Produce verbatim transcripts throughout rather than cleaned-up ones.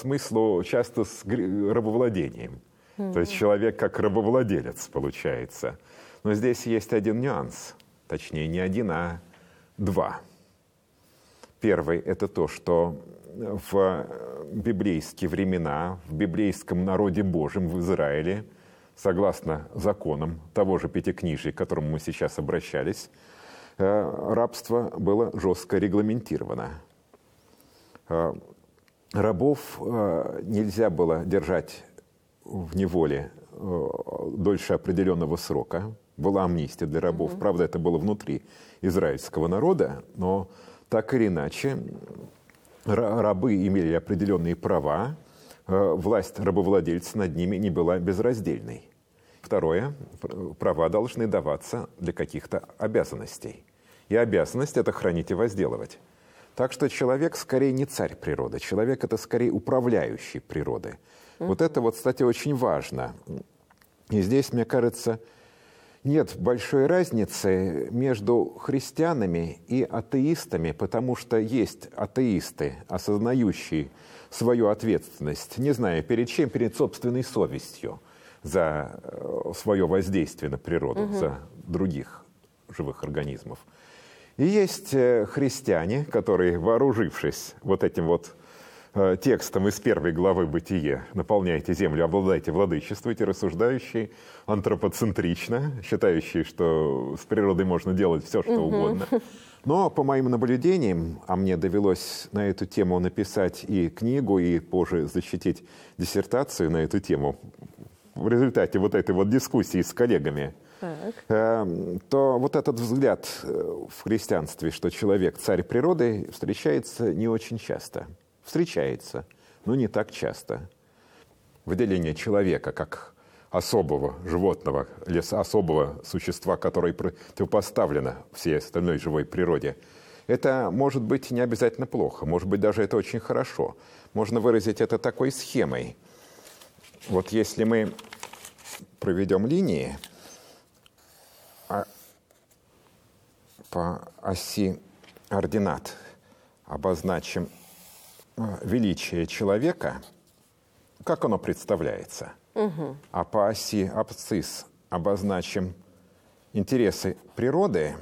смыслу часто с рабовладением. Mm-hmm. То есть человек как рабовладелец получается. Но здесь есть один нюанс. Точнее, не один, а два. Первый – это то, что в библейские времена, в библейском народе Божьем, в Израиле, согласно законам того же Пятикнижия, к которому мы сейчас обращались, рабство было жестко регламентировано. Рабов нельзя было держать в неволе дольше определенного срока. Была амнистия для рабов. Mm-hmm. Правда, это было внутри израильского народа, но так или иначе рабы имели определенные права. Власть рабовладельца над ними не была безраздельной. Второе. Права должны даваться для каких-то обязанностей. И обязанность – это хранить и возделывать. Так что человек скорее не царь природы. Человек – это скорее управляющий природой. Mm-hmm. Вот это, вот, кстати, очень важно. И здесь, мне кажется, нет большой разницы между христианами и атеистами, потому что есть атеисты, осознающие свою ответственность, не знаю, перед чем, перед собственной совестью за свое воздействие на природу, угу. за других живых организмов. И есть христиане, которые, вооружившись вот этим вот текстом из первой главы «Бытие», «Наполняйте землю, обладайте, владычествуйте», рассуждающие антропоцентрично, считающие, что с природой можно делать все, что угу. угодно. Но по моим наблюдениям, а мне довелось на эту тему написать и книгу, и позже защитить диссертацию на эту тему, в результате вот этой вот дискуссии с коллегами, так. то вот этот взгляд в христианстве, что человек царь природы, встречается не очень часто. Встречается, но не так часто. Выделение человека как особого животного или особого существа, которое противопоставлено всей остальной живой природе, это может быть не обязательно плохо, может быть даже это очень хорошо. Можно выразить это такой схемой. Вот если мы проведем линии а по оси ординат, обозначим величие человека, как оно представляется, угу. а по оси абсцисс обозначим интересы природы,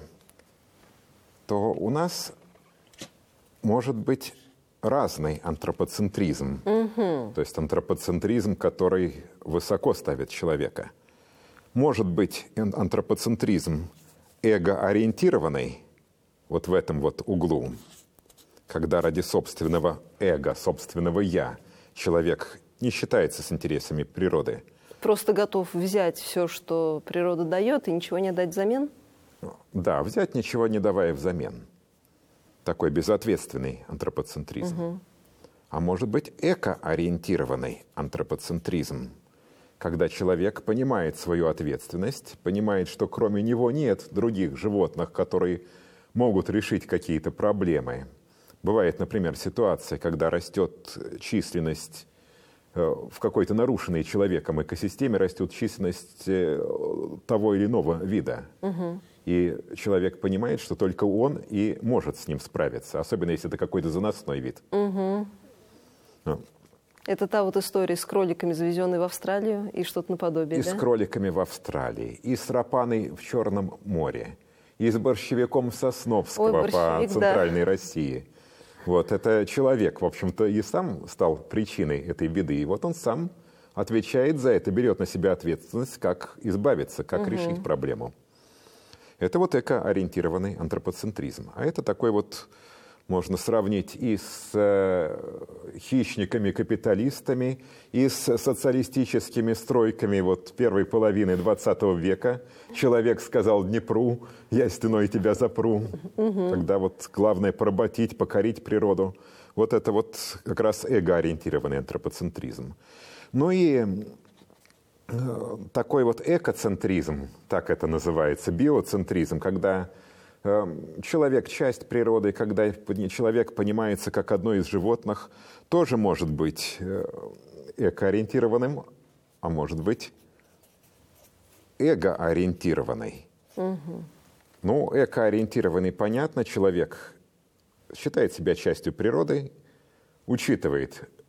то у нас может быть разный антропоцентризм. Угу. То есть антропоцентризм, который высоко ставит человека. Может быть антропоцентризм эго-ориентированный, вот в этом вот углу, когда ради собственного эго, собственного «я» человек не считается с интересами природы. Просто готов взять все, что природа дает, и ничего не дать взамен? Да, взять ничего не давая взамен. Такой безответственный антропоцентризм. Угу. А может быть эко-ориентированный антропоцентризм, когда человек понимает свою ответственность, понимает, что кроме него нет других животных, которые могут решить какие-то проблемы. Бывает, например, ситуация, когда растет численность в какой-то нарушенной человеком экосистеме, растет численность того или иного вида. Угу. И человек понимает, что только он и может с ним справиться, особенно если это какой-то заносной вид. Угу. Ну. Это та вот история с кроликами, завезенной в Австралию, и что-то наподобие, И да? с кроликами в Австралии, и с рапаной в Черном море, и с борщевиком Сосновского Ой, борщевик, по центральной да. России. Вот, это человек, в общем-то, и сам стал причиной этой беды. И вот он сам отвечает за это, берет на себя ответственность, как избавиться, как угу. решить проблему. Это вот эко-ориентированный антропоцентризм. А это такой вот, можно сравнить и с э, хищниками-капиталистами, и с социалистическими стройками вот первой половины двадцатого века. Человек сказал Днепру: «Я стеной тебя запру». Угу. Когда вот главное поработить, покорить природу. Вот это вот как раз эго-ориентированный антропоцентризм. Ну и такой вот экоцентризм, так это называется, биоцентризм, когда э, человек часть природы, когда человек понимается как одно из животных, тоже может быть э, экоориентированным, а может быть эго-ориентированный. Угу. Ну, экоориентированный, понятно, человек считает себя частью природы, учитывает